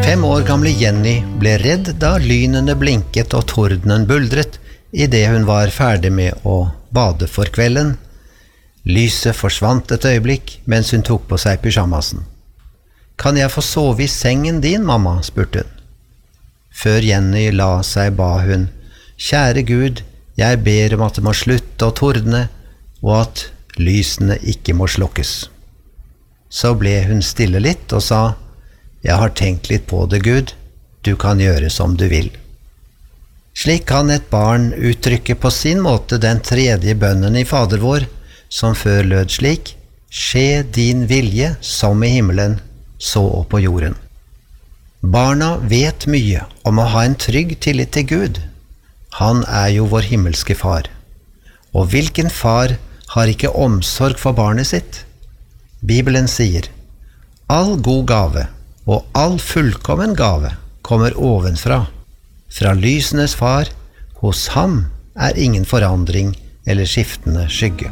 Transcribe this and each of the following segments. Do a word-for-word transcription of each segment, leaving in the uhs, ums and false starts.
Fem år gamle Jenny ble redd da lynene blinket og tordenen buldret i det hun var ferdig med å bade for kvelden. Lyset forsvant et øyeblikk mens hun tok på seg pyjamasen. «Kan jeg få sove i sengen din, mamma?» spurte hun. Før Jenny la seg ba hun, «Kjære Gud, jeg ber om at det må slutte å tordne, og at lysene ikke må slokkes.» Så ble hun stille litt og sa, «Jeg har tenkt litt på det, Gud. Du kan gjøre som du vil.» Slik kan et barn uttrykke på sin måte den tredje bønnen i Fader vår, som før lød slik, «Skje din vilje som i himmelen, så og på jorden.» Barna vet mye om å ha en trygg tillit til Gud. Han er jo vår himmelske far. Og hvilken far har ikke omsorg for barnet sitt? Bibelen sier, «All god gave og all fullkommen gave kommer ovenfra. Fra lysenes far, hos ham er ingen forandring eller skiftende skygge.»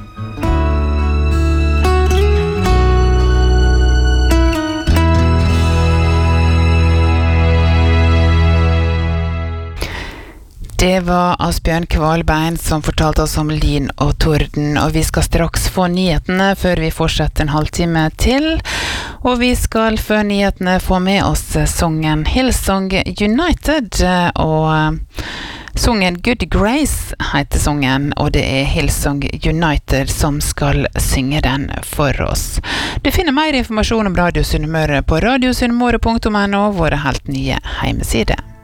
Det var Asbjørn Kvalbein som fortalte oss om lyn og torden, og vi skal straks få nyhetene før vi fortsetter en halvtime til, og vi skal før nyhetene få med oss sangen Hillsong United, og sangen Good Grace heter sangen, og det er Hillsong United som skal synge den for oss. Du finner mer informasjon om Radio Sunnmøre på radio sunnmøre punktum no, våre helt nye hjemmeside.